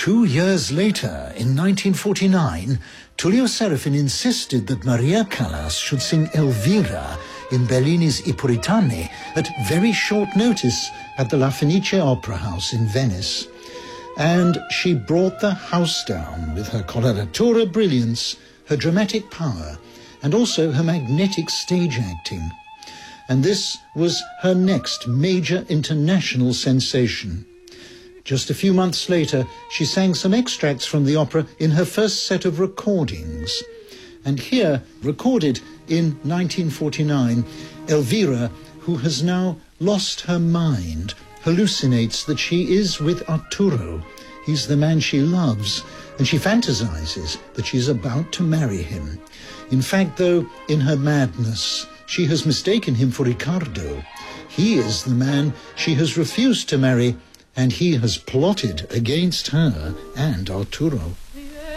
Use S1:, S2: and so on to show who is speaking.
S1: 2 years later, in 1949, Tullio Serafin insisted that Maria Callas should sing Elvira in Bellini's I Puritani at very short notice at the La Fenice Opera House in Venice. And she brought the house down with her coloratura brilliance, her dramatic power, and also her magnetic stage acting. And this was her next major international sensation. Just a few months later, she sang some extracts from the opera in her first set of recordings. And here, recorded in 1949, Elvira, who has now lost her mind, hallucinates that she is with Arturo. He's the man she loves, and she fantasizes that she's about to marry him. In fact, though, in her madness, she has mistaken him for Riccardo. He is the man she has refused to marry, and he has plotted against her and Arturo.